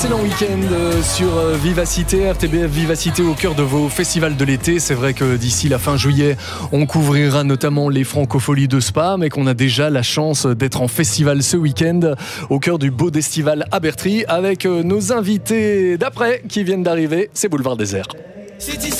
Excellent week-end sur Vivacité, RTBF Vivacité au cœur de vos festivals de l'été. C'est vrai que d'ici la fin juillet, on couvrira notamment les Francopholies de Spa, mais qu'on a déjà la chance d'être en festival ce week-end au cœur du beau Destival à Bertry avec nos invités d'après qui viennent d'arriver. C'est Boulevard Désert. C'est ici